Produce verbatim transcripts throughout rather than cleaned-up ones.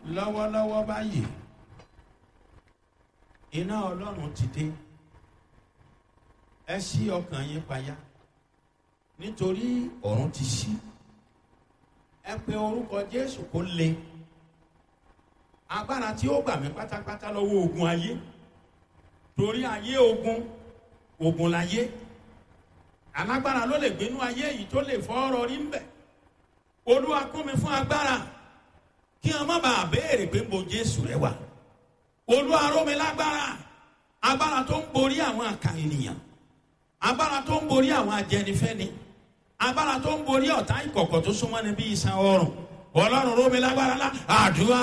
lọ́wọ́lọ́wọ́ báyìí iná ọlọ́run ti dé. Ẹ ṣí ọkàn yín payá nítorí ọ̀run ti ṣí. Ẹ pe orúkọ Jésù kó le. Agbára tí ó gbà mí pátápátá lọ́wọ́ ogun ayé, torí ayé ogun, ogun láyé. Alágbára ló lè gbénú ayé yìí tó lè fọ́ ọ̀rọ̀ rí ń bẹ̀. Olúwa kún mi fún agbára kí wọn má bàa béèrè pé mo Jésù rẹ wà. Olúwa ró mi lágbára, agbára tó ń borí àwọn àkà ènìyàn, agbára tó ń borí àwọn ajẹnifẹ́ni, agbára tó ń borí ọ̀tá ìkọ̀kọ̀ tó súnmọ́ ni bí iṣan ọrùn. Ọlọ́run ró mi lágbára lá àdúrà.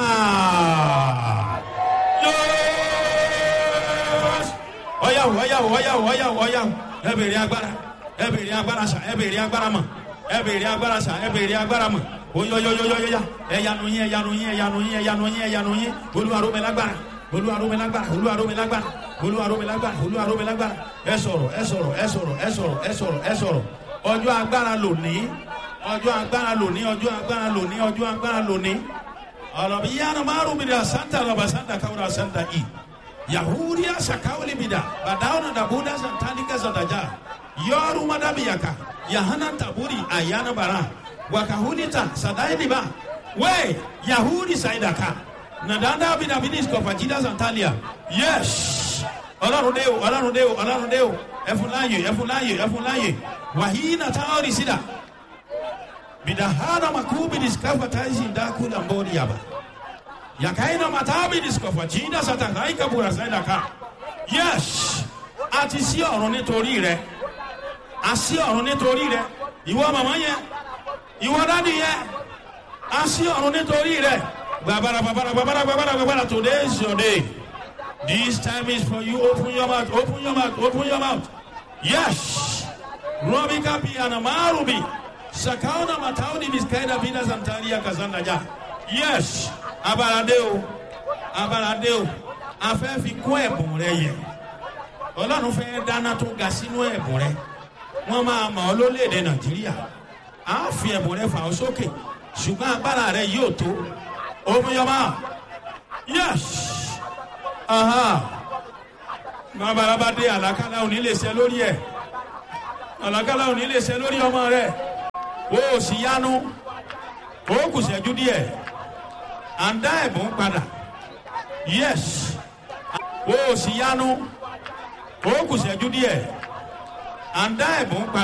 Ọ̀yàwó ọ̀yàwó ọ̀yàwó ọ̀yàwó ọ̀yàwó ẹ bèrè agbára, ẹ bèrè agbára sà, ẹ bèrè agbára mọ̀, ẹ bèrè agbára sà, ẹ bèrè agbára mọ̀. Oyoyoyoyoya ẹyanu yín ẹyanu yín ẹyanu yín ẹyanu yín ẹyanu yín Olúwa ró mi lágbára, Olúwa ró mi lágbára, Olúwa ró mi lágbára, Olúwa ró mi lágbára, Olúwa ró mi lágbára. Ẹ sọ̀rọ̀ ẹ sọ̀rọ̀ ẹ sọ̀rọ̀ ẹ sọ̀rọ̀ ẹ sọ̀rọ̀ ẹ sọ̀rọ̀. Ọjọ́ agbára lónìí, ọjọ́ agbára lónìí, ọjọ́ agbára lónìí, ọjọ́ agbára lónìí. Ọlọ́bi yánnà márùn mi dà santa lọ́ba santa káwúrà santa i. Yahudiya sakawuli mi dà bàdáwọn dàbúdà santanika santaja. Yọrù madabiyaka yahana taburi ayana bara. Wakahunita sadainiba we Yahudi saidaka nadanda bina bidis kofajida santalia. Yes, Ọlọ́run dé o, Ọlọ́run dé o, Ọlọ́run dé o. Ẹfúnláyè ẹfúnláyè ẹfúnláyè wàhíínà táwọn sídà bidahana makubi diskafa taisi ndakula mbori yaba yakaina matabi diskafa jida satakaika bura saidaka. Yes, àti sí ọ̀run nítorí rẹ̀, àti ọ̀run nítorí rẹ̀. Ìwọ màmá yẹn, ìwọ dádì yẹn, a sí ọ̀run nítorí rẹ̀. Gbàbàrà gbàbàrà gbàbàrà gbàbàrà gbàbàrà. Today is your day. This time is for you. Open your mouth, open your mouth, open your mouth. Yes. Robi kapi anamarubi. Sakauna matauni biskaida bina santaria kazanda ja. Yes. Abaradeo. Abaradeo. Afẹ́ fi kún ẹ̀bùn rẹ yẹ. Ọlọ́run fẹ́ dáná tó ga sínú ẹ̀bùn rẹ. Wọ́n máa mọ̀ ọ́ lórílẹ̀-èdè Nàìjíríà. A fi ẹ̀bùn rẹ fà ọ́ sókè, ṣùgbọ́n agbára rẹ yóò tó. Open your mouth. Yes. Aha. Bàbá dé àlàkálà òní lè ṣe lórí ẹ̀. Àlàkálà òní lè ṣe lórí ọmọ rẹ̀. O ò sì yanu. O kù ṣẹ́jú díẹ̀. À ń dá ẹ̀bùn padà. Yes. O ò sì yanu. O kù ṣẹ́jú díẹ̀. À ń dá ẹ̀bùn padà.